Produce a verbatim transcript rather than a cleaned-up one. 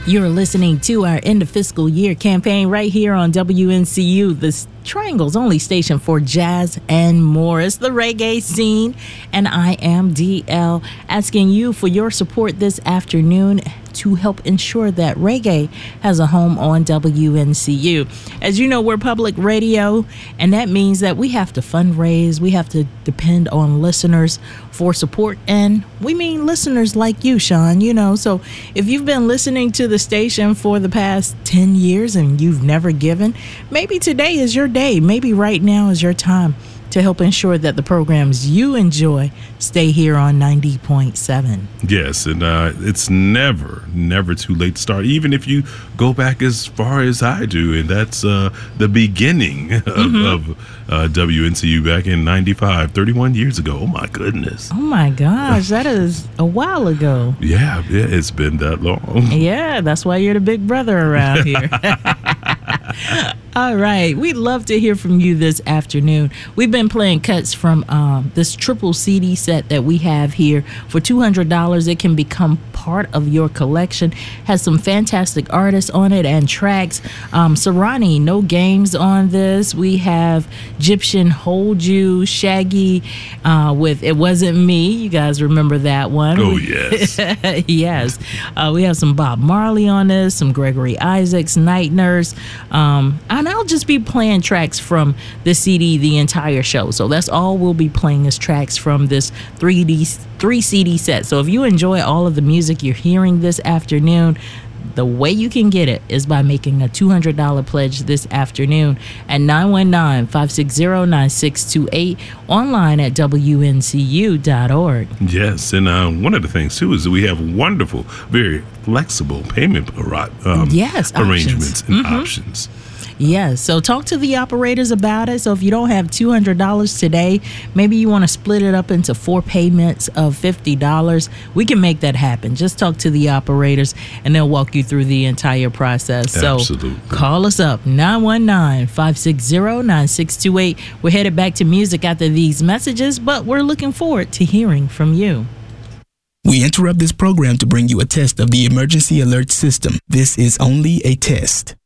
You're listening to our end of fiscal year campaign right here on W N C U, the Triangle's only station for jazz and more. It's the reggae scene, and I am D L, asking you for your support this afternoon to help ensure that reggae has a home on W N C U. As you know, we're public radio, and that means that we have to fundraise. We have to depend on listeners for support, and we mean listeners like you, Sean. You know, so if you've been listening to the station for the past ten years and you've never given, maybe today is your day. Maybe right now is your time to help ensure that the programs you enjoy stay here on ninety point seven. Yes, and uh, it's never, never too late to start, even if you go back as far as I do, and that's uh, the beginning of, mm-hmm. of uh, W N C U back in ninety-five, thirty-one years ago. Oh, my goodness. Oh, my gosh, that is a while ago. Yeah, yeah, it's been that long. Yeah, that's why you're the big brother around here. All right. We'd love to hear from you this afternoon. We've been playing cuts from um, this triple C D set that we have here for two hundred dollars. It can become part of your collection. Has some fantastic artists on it and tracks. Um, Serrani, No Games on this. We have Egyptian Hold You, Shaggy uh, with It Wasn't Me. You guys remember that one? Oh, yes. Yes. Uh, we have some Bob Marley on this, some Gregory Isaacs, Night Nurse. Um, and I'll just be playing tracks from the C D the entire show. So that's all we'll be playing is tracks from this three D, three C D set. So if you enjoy all of the music you're hearing this afternoon, the way you can get it is by making a two hundred dollars pledge this afternoon at nine one nine, five six zero, nine six two eight, online at W N C U dot org. Yes, and uh, one of the things, too, is that we have wonderful, very flexible payment um, yes, arrangements options. and Mm-hmm. options. Yes, so talk to the operators about it. So if you don't have two hundred dollars today, maybe you want to split it up into four payments of fifty dollars. We can make that happen. Just talk to the operators and they'll walk you through the entire process. Absolutely. So call us up, nine one nine, five six zero, nine six two eight. We're headed back to music after these messages, but we're looking forward to hearing from you. We interrupt this program to bring you a test of the emergency alert system. This is only a test.